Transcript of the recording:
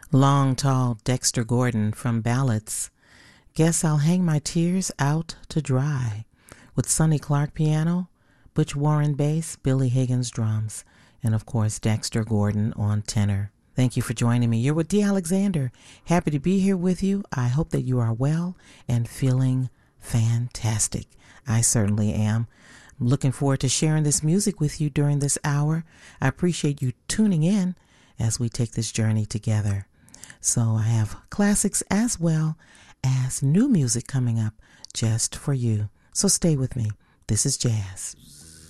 Long, tall Dexter Gordon from Ballads. Guess I'll hang my tears out to dry. With Sonny Clark piano, Butch Warren bass, Billy Higgins drums, and of course Dexter Gordon on tenor. Thank you for joining me. You're with Dee Alexander. Happy to be here with you. I hope that you are well and feeling fantastic. I certainly am. I'm looking forward to sharing this music with you during this hour. I appreciate you tuning in as we take this journey together. So I have classics as well as new music coming up just for you. So stay with me. This is Jazz.